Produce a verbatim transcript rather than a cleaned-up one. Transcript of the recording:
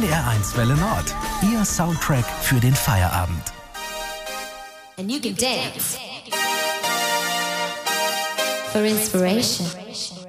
W R eins Welle Nord. Ihr Soundtrack für den Feierabend. And you can dance for inspiration.